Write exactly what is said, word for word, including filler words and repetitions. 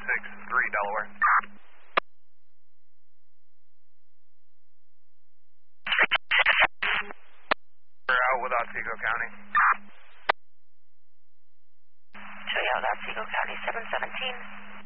six three, Delaware. We're out with Otsego County. Show you out Otsego County, seven seventeen.